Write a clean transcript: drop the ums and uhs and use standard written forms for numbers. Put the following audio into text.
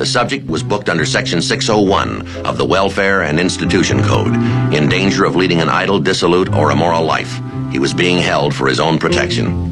subject was booked under Section 601 of the Welfare and Institution Code, in danger of leading an idle, dissolute, or immoral life. He was being held for his own protection.